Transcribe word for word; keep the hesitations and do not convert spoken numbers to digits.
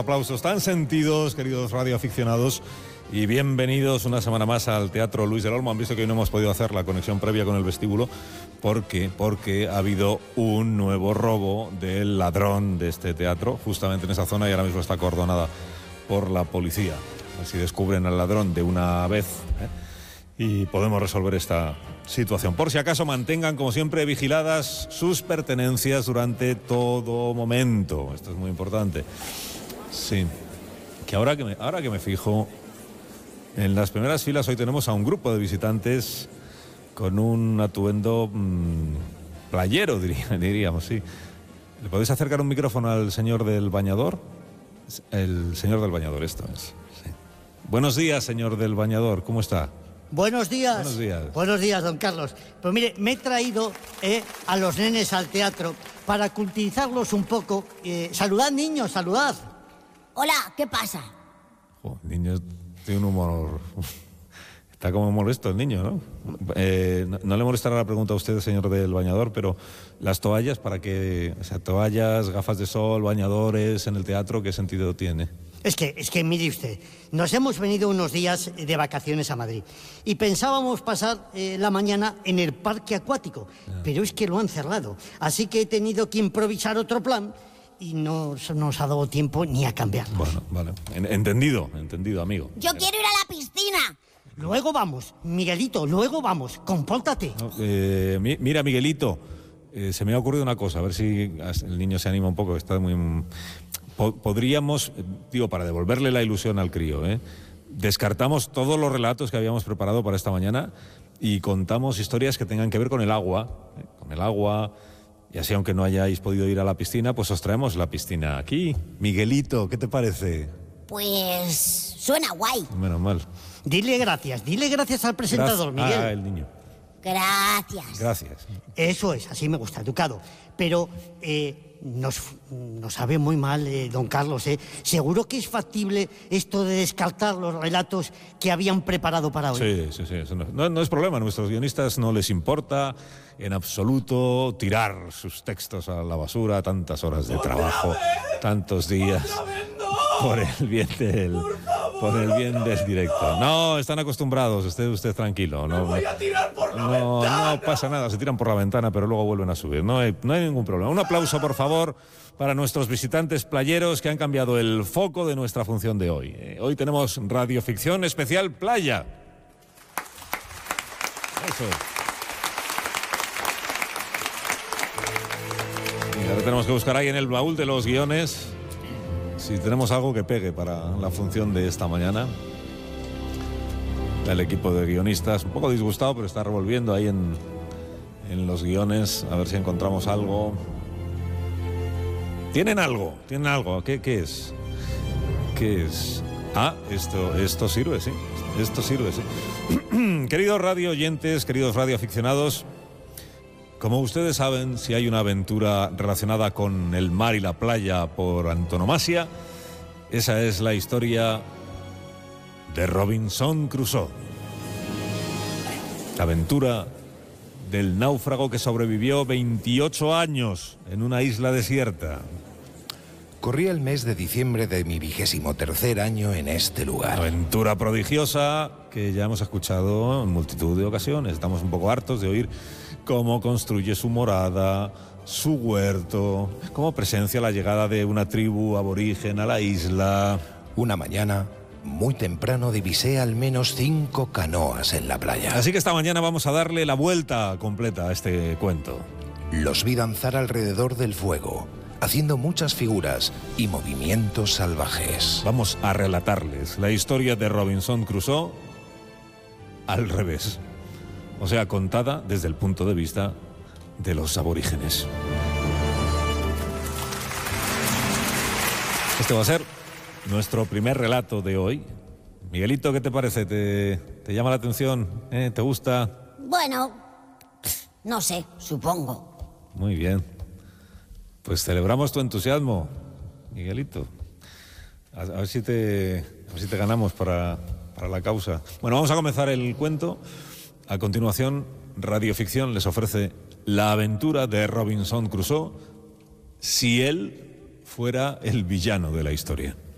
aplausos tan sentidos, queridos radioaficionados, y bienvenidos una semana más al Teatro Luis del Olmo. Han visto que hoy no hemos podido hacer la conexión previa con el vestíbulo porque, porque ha habido un nuevo robo del ladrón de este teatro, justamente en esa zona, y ahora mismo está acordonada por la policía. Así descubren al ladrón de una vez, ¿eh? Y podemos resolver esta situación. Por si acaso, mantengan, como siempre, vigiladas sus pertenencias durante todo momento. Esto es muy importante. Sí. Que ahora que me, ahora que me fijo, en las primeras filas hoy tenemos a un grupo de visitantes con un atuendo mmm, playero, diría, diríamos, sí. ¿Le podéis acercar un micrófono al señor del bañador? El señor del bañador, esto es. Sí. Buenos días, señor del bañador, ¿cómo está? Buenos días. Buenos días. Buenos días, don Carlos. Pues mire, me he traído eh, a los nenes al teatro para cultivizarlos un poco. Eh, saludad, niños, saludad. Hola, ¿qué pasa? Oh, el niño tiene un humor... Está como molesto el niño, ¿no? Eh, no, no le molestará la pregunta a usted, señor del bañador, pero las toallas, ¿para qué? O sea, toallas, gafas de sol, bañadores en el teatro, ¿qué sentido tiene? Es que, es que mire usted, nos hemos venido unos días de vacaciones a Madrid y pensábamos pasar eh, la mañana en el parque acuático, ah. pero es que lo han cerrado, así que he tenido que improvisar otro plan y no nos ha dado tiempo ni a cambiarlo. Bueno, vale, entendido, entendido, amigo. Yo quiero ir a la piscina. Luego vamos, Miguelito, luego vamos, compórtate. No, eh, mi, mira, Miguelito, eh, se me ha ocurrido una cosa, a ver si el niño se anima un poco, está muy... Podríamos, digo, para devolverle la ilusión al crío, ¿eh? descartamos todos los relatos que habíamos preparado para esta mañana y contamos historias que tengan que ver con el agua, ¿eh? con el agua, y así aunque no hayáis podido ir a la piscina, pues os traemos la piscina aquí. Miguelito, ¿qué te parece? Pues suena guay. Menos mal. Dile gracias, dile gracias al presentador, Gracias. Miguel. Ah, el niño. Gracias. Gracias. Eso es, así me gusta, educado. Pero eh, nos, nos sabe muy mal, eh, don Carlos, ¿eh? ¿Seguro que es factible esto de descartar los relatos que habían preparado para hoy? Sí, sí, sí. Eso no, no, no es problema. A nuestros guionistas no les importa en absoluto tirar sus textos a la basura, tantas horas de trabajo, tantos días, por el bien del... Por el bien del directo. No, están acostumbrados, esté usted tranquilo. No, ¡Me voy a tirar por la no, ventana! no pasa nada, se tiran por la ventana, pero luego vuelven a subir. No hay, no hay ningún problema. Un aplauso, por favor, para nuestros visitantes playeros que han cambiado el foco de nuestra función de hoy. Eh, hoy tenemos radioficción especial playa. Eso. Y ahora tenemos que buscar ahí en el baúl de los guiones si tenemos algo que pegue para la función de esta mañana. El equipo de guionistas, un poco disgustado, pero está revolviendo ahí en, en los guiones, a ver si encontramos algo. ¿Tienen algo? ¿Tienen algo? ¿Qué, qué es? ¿Qué es? Ah, esto, esto sirve, sí. Esto sirve, sí. Queridos radio oyentes, queridos radioaficionados, como ustedes saben, si hay una aventura relacionada con el mar y la playa por antonomasia, esa es la historia de Robinson Crusoe. La aventura del náufrago que sobrevivió veintiocho años en una isla desierta. Corría el mes de diciembre de mi vigésimo tercer año en este lugar. Aventura prodigiosa que ya hemos escuchado en multitud de ocasiones. Estamos un poco hartos de oír cómo construye su morada, su huerto, cómo presencia la llegada de una tribu aborigen a la isla. Una mañana, muy temprano, divisé al menos cinco canoas en la playa. Así que esta mañana vamos a darle la vuelta completa a este cuento. Los vi danzar alrededor del fuego, haciendo muchas figuras y movimientos salvajes. Vamos a relatarles la historia de Robinson Crusoe al revés. O sea, contada desde el punto de vista de los aborígenes. Este va a ser nuestro primer relato de hoy. Miguelito, ¿qué te parece? ¿Te, te llama la atención? ¿Eh? ¿Te gusta? Bueno, no sé, supongo. Muy bien. Pues celebramos tu entusiasmo, Miguelito. A, a ver si te, a ver si te ganamos para, para la causa. Bueno, vamos a comenzar el cuento. A continuación, Radioficción les ofrece la aventura de Robinson Crusoe si él fuera el villano de la historia.